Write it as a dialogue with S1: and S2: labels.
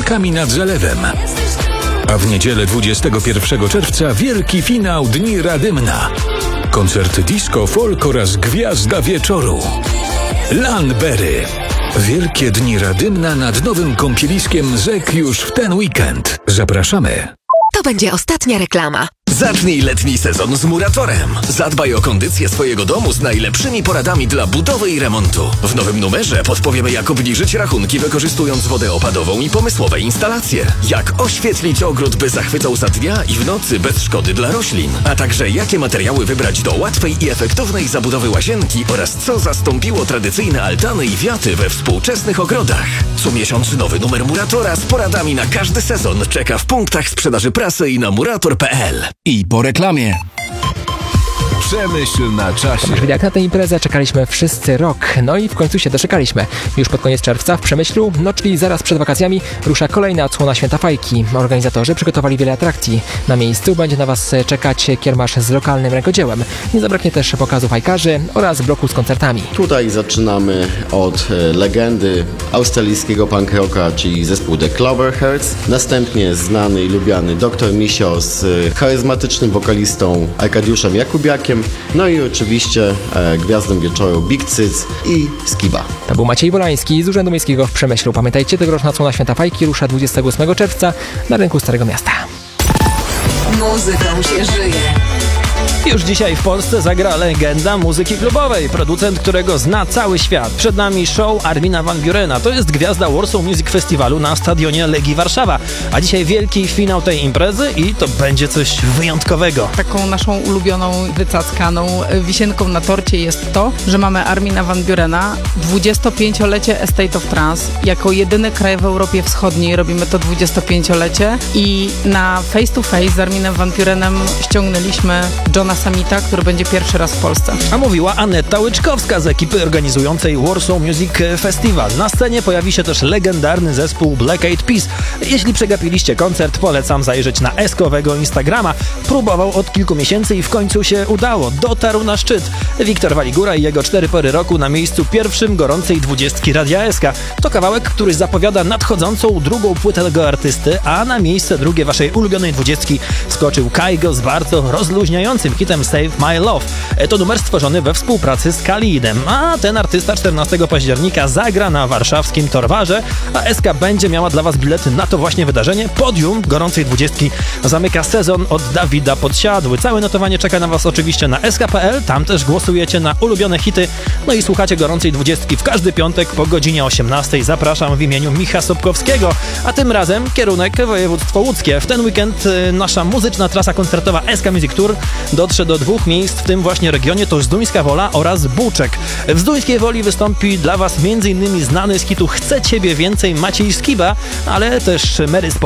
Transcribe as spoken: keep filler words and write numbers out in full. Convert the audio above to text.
S1: Zamkami nad Zalewem. A w niedzielę dwudziestego pierwszego czerwca wielki finał Dni Radymna. Koncert disco, folk oraz gwiazda wieczoru. Lanberry. Wielkie Dni Radymna nad nowym kąpieliskiem Zek już w ten weekend. Zapraszamy.
S2: To będzie ostatnia reklama.
S3: Zacznij letni sezon z Muratorem. Zadbaj o kondycję swojego domu z najlepszymi poradami dla budowy i remontu. W nowym numerze podpowiemy, jak obniżyć rachunki wykorzystując wodę opadową i pomysłowe instalacje. Jak oświetlić ogród, by zachwycał za dnia i w nocy bez szkody dla roślin. A także jakie materiały wybrać do łatwej i efektownej zabudowy łazienki oraz co zastąpiło tradycyjne altany i wiaty we współczesnych ogrodach. Co miesiąc nowy numer Muratora z poradami na każdy sezon czeka w punktach sprzedaży prasy i na murator kropka p l.
S4: I po reklamie. Przemyśl na czasie.
S5: Jak na tę imprezę czekaliśmy wszyscy rok, no i w końcu się doczekaliśmy. Już pod koniec czerwca w Przemyślu, no czyli zaraz przed wakacjami, rusza kolejna odsłona Święta Fajki. Organizatorzy przygotowali wiele atrakcji. Na miejscu będzie na Was czekać kiermasz z lokalnym rękodziełem. Nie zabraknie też pokazu fajkarzy oraz bloku z koncertami.
S6: Tutaj zaczynamy od e, legendy australijskiego punk rocka, czyli zespół The Cloverhearts. Następnie znany i lubiany doktor Misio z e, charyzmatycznym wokalistą Arkadiuszem Jakubiakiem. No i oczywiście e, gwiazdą wieczoru Big Cyc i Skiba.
S5: To był Maciej Wolański z Urzędu Miejskiego w Przemyślu. Pamiętajcie, tegoroczna odsłona Święta Fajki rusza dwudziestego ósmego czerwca na rynku Starego Miasta.
S2: Muzyką się żyje.
S7: Już dzisiaj w Polsce zagra legenda muzyki klubowej, producent, którego zna cały świat. Przed nami show Armina van Burena. To jest gwiazda Warsaw Music Festiwalu na stadionie Legii Warszawa. A dzisiaj wielki finał tej imprezy i to będzie coś wyjątkowego.
S8: Taką naszą ulubioną, wycackaną wisienką na torcie jest to, że mamy Armina van Burena, dwudziestopięciolecie Estate of Trance. Jako jedyny kraj w Europie Wschodniej robimy to dwudziestopięciolecie i na face to face z Arminem van Burenem ściągnęliśmy Johna Samita, który będzie pierwszy raz w Polsce.
S7: A mówiła Aneta Łyczkowska z ekipy organizującej Warsaw Music Festival. Na scenie pojawi się też legendarny zespół Black Eyed Peas. Jeśli przegapiliście koncert, polecam zajrzeć na Eskowego Instagrama. Próbował od kilku miesięcy i w końcu się udało. Dotarł na szczyt. Wiktor Waligura i jego cztery pory roku na miejscu pierwszym gorącej dwudziestki Radia S K. To kawałek, który zapowiada nadchodzącą drugą płytę tego artysty, a na miejsce drugie waszej ulubionej dwudziestki skoczył Kaigo z bardzo rozluźniającym hitem Save My Love. To numer stworzony we współpracy z Khalidem, a ten artysta czternastego października zagra na warszawskim Torwarze, a S K będzie miała dla was bilety na to właśnie wydarzenie. Podium gorącej dwudziestki zamyka sezon od Dawida Podsiadły. Całe notowanie czeka na was oczywiście na S K kropka p l, tam też głosujecie na ulubione hity, no i słuchacie gorącej dwudziestki w każdy piątek po godzinie osiemnastej. Zapraszam w imieniu Micha Sobkowskiego, a tym razem kierunek województwo łódzkie. W ten weekend y, nasza muzyczna trasa koncertowa S K Music Tour dotrze do dwóch miejsc w tym właśnie regionie, to Zduńska Wola oraz Buczek. W Zduńskiej Woli wystąpi dla was m.in. znany z hitu Chcę Ciebie Więcej Maciej Skiba, ale też Mary Sport.